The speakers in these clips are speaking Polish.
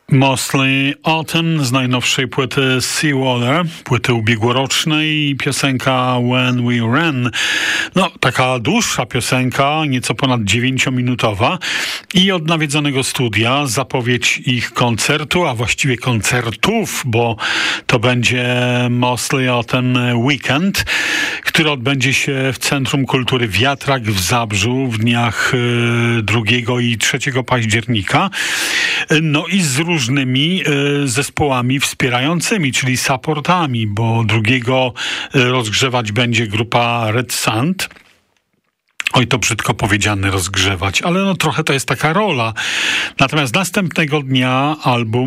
Mostly Autumn z najnowszej płyty Seawater, płyty ubiegłorocznej, piosenka When We Ran. No, taka dłuższa piosenka, nieco ponad 9-minutowa i od nawiedzonego studia zapowiedź ich koncertu, a właściwie koncertów, bo to będzie Mostly Autumn Weekend, który odbędzie się w Centrum Kultury Wiatrak w Zabrzu w dniach 2 i 3 października. No i z różnymi zespołami wspierającymi, czyli supportami, bo drugiego rozgrzewać będzie grupa Red Sand. Oj, to brzydko powiedziane, rozgrzewać, ale no trochę to jest taka rola. Natomiast następnego dnia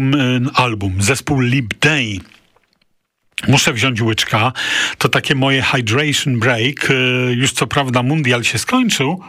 zespół Lip Day. Muszę wziąć łyczka. To takie moje hydration break. Już co prawda mundial się skończył,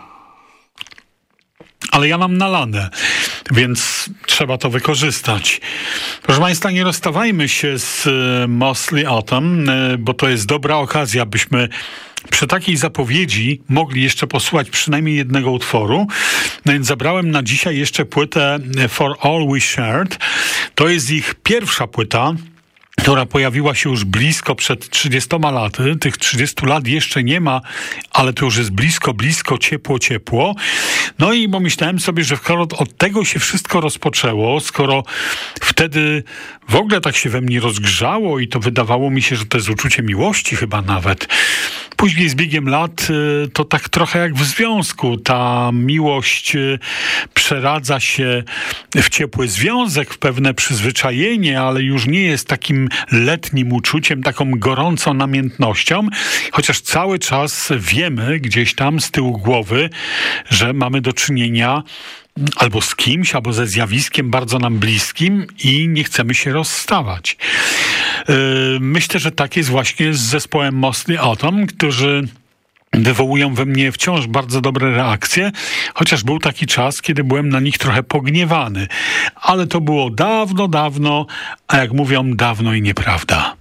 ale ja mam nalane, więc trzeba to wykorzystać. Proszę Państwa, nie rozstawajmy się z Mostly Autumn, bo to jest dobra okazja, byśmy przy takiej zapowiedzi mogli jeszcze posłuchać przynajmniej jednego utworu. No więc zabrałem na dzisiaj jeszcze płytę For All We Shared. To jest ich pierwsza płyta, która pojawiła się już blisko przed 30 laty. Tych 30 lat jeszcze nie ma, ale to już jest blisko, ciepło. No i pomyślałem sobie, że od tego się wszystko rozpoczęło, skoro wtedy w ogóle tak się we mnie rozgrzało i to wydawało mi się, że to jest uczucie miłości chyba nawet. Później z biegiem lat to tak trochę jak w związku. Ta miłość przeradza się w ciepły związek, w pewne przyzwyczajenie, ale już nie jest takim letnim uczuciem, taką gorącą namiętnością, chociaż cały czas wiemy gdzieś tam z tyłu głowy, że mamy do czynienia albo z kimś, albo ze zjawiskiem bardzo nam bliskim i nie chcemy się rozstawać. Myślę, że tak jest właśnie z zespołem Mostly Autumn, którzy wywołują we mnie wciąż bardzo dobre reakcje, chociaż był taki czas, kiedy byłem na nich trochę pogniewany. Ale to było dawno, a jak mówią, dawno i nieprawda.